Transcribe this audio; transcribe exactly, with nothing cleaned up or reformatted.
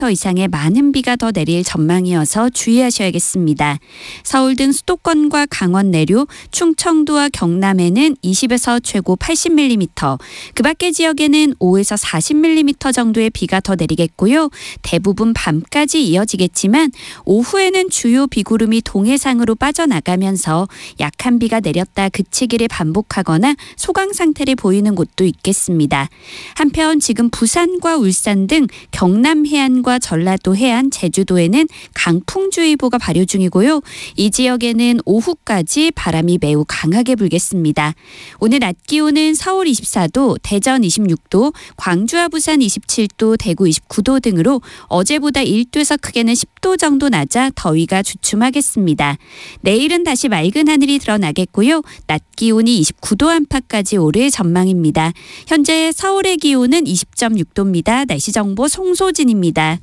이상의 많은 비가 더 내릴 전망이어서 주의하셔야겠습니다. 서울 등 수도권과 강원 내륙, 충청도와 경남에는 이십에서 최고 팔십 밀리미터, 그 밖의 지역에는 오에서 사십 밀리미터 정도의 비가 더 내리겠고요. 대부분 밤까지 이어지겠지만 오후에는 주요 비구름이 동해상으로 빠져나가면서 약한 비가 내렸다 그치기를 반복하거나 소강 상태를 보이는 곳도 있겠습니다. 한편 지금 부산과 울산 등 경남 해안과 전라도 해안, 제주도에는 강풍주의보가 발효 중이고요. 이 지역에는 오후까지 바람이 매우 강하게 불겠습니다. 오늘 낮 기온은 서울 이십사 도, 대전 이십육 도, 광주와 부산 이십칠 도, 대구 이십구 도 등으로 어제보다 일 도에서 크게는 십 도 정도 낮아 더위가 주춤하겠습니다. 내일은 다시 맑은 하늘이 드러나겠고요. 낮 기온이 이십구 도 안팎까지 오를 전망입니다. 현재 서울의 기온은 이십 점 육 도입니다. 날씨 정보 송소진입니다.